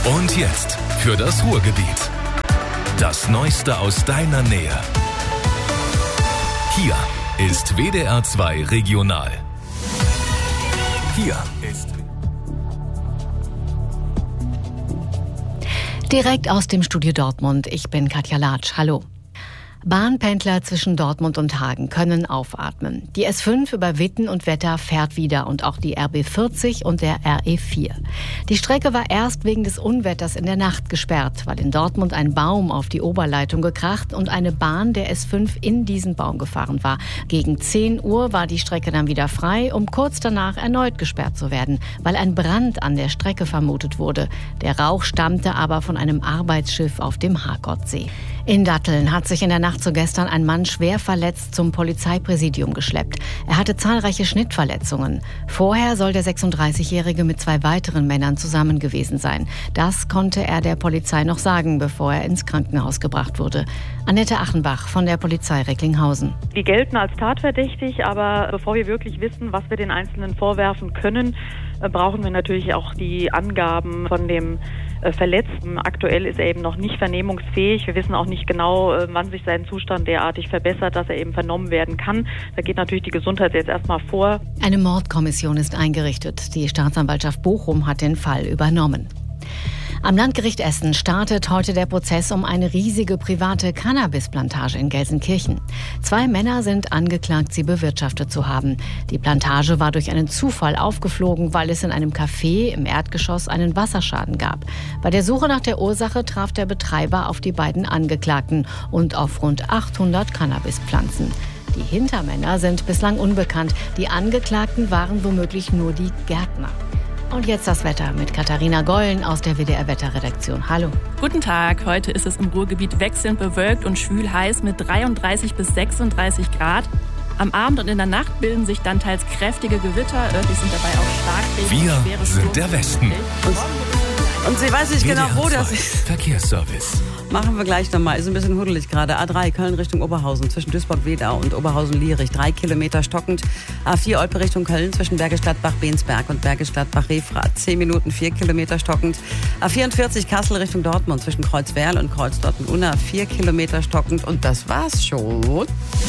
Und jetzt für das Ruhrgebiet. Das Neueste aus deiner Nähe. Hier ist WDR 2 Regional. Hier ist... Direkt aus dem Studio Dortmund. Ich bin Katja Latsch. Hallo. Bahnpendler zwischen Dortmund und Hagen können aufatmen. Die S5 über Witten und Wetter fährt wieder und auch die RB 40 und der RE4. Die Strecke war erst wegen des Unwetters in der Nacht gesperrt, weil in Dortmund ein Baum auf die Oberleitung gekracht und eine Bahn der S5 in diesen Baum gefahren war. Gegen 10 Uhr war die Strecke dann wieder frei, um kurz danach erneut gesperrt zu werden, weil ein Brand an der Strecke vermutet wurde. Der Rauch stammte aber von einem Arbeitsschiff auf dem Harkortsee. In Datteln hat sich in der Nacht zu gestern ein Mann schwer verletzt zum Polizeipräsidium geschleppt. Er hatte zahlreiche Schnittverletzungen. Vorher soll der 36-Jährige mit 2 weiteren Männern zusammen gewesen sein. Das konnte er der Polizei noch sagen, bevor er ins Krankenhaus gebracht wurde. Annette Achenbach von der Polizei Recklinghausen. Die gelten als tatverdächtig, aber bevor wir wirklich wissen, was wir den Einzelnen vorwerfen können, brauchen wir natürlich auch die Angaben von dem Verletzten. Aktuell ist er eben noch nicht vernehmungsfähig. Wir wissen auch nicht genau, wann sich sein Zustand derartig verbessert, dass er eben vernommen werden kann. Da geht natürlich die Gesundheit jetzt erstmal vor. Eine Mordkommission ist eingerichtet. Die Staatsanwaltschaft Bochum hat den Fall übernommen. Am Landgericht Essen startet heute der Prozess um eine riesige private Cannabisplantage in Gelsenkirchen. 2 Männer sind angeklagt, sie bewirtschaftet zu haben. Die Plantage war durch einen Zufall aufgeflogen, weil es in einem Café im Erdgeschoss einen Wasserschaden gab. Bei der Suche nach der Ursache traf der Betreiber auf die beiden Angeklagten und auf rund 800 Cannabispflanzen. Die Hintermänner sind bislang unbekannt. Die Angeklagten waren womöglich nur die Gärtner. Und jetzt das Wetter mit Katharina Gollen aus der WDR-Wetterredaktion. Hallo. Guten Tag. Heute ist es im Ruhrgebiet wechselnd bewölkt und schwül heiß mit 33 bis 36 Grad. Am Abend und in der Nacht bilden sich dann teils kräftige Gewitter. Örtlich sind dabei auch Starkregen. Wir sind der Westen. Und sie weiß nicht genau, wo das ist. Verkehrsservice. Machen wir gleich nochmal. Ist ein bisschen huddelig gerade. A3 Köln Richtung Oberhausen zwischen Duisburg-Wedau und Oberhausen-Lierich. 3 Kilometer stockend. A4 Olpe Richtung Köln zwischen Bergisch Gladbach-Bensberg und Bergisch Gladbach-Refrath. 10 Minuten, 4 Kilometer stockend. A44 Kassel Richtung Dortmund zwischen Kreuzwerl und Kreuz-Dortmund-Unna. 4 Kilometer stockend. Und das war's schon.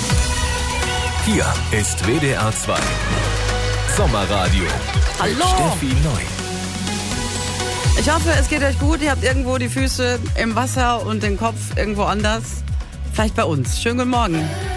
Hier ist WDR 2 Sommerradio. Hallo. Steffi Neu. Ich hoffe, es geht euch gut. Ihr habt irgendwo die Füße im Wasser und den Kopf irgendwo anders. Vielleicht bei uns. Schönen guten Morgen.